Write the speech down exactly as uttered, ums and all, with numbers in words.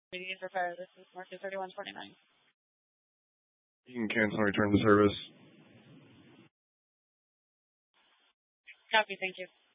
Immediate repair. This is market thirty-one twenty-nine. You can cancel and return to service. Copy. Thank you.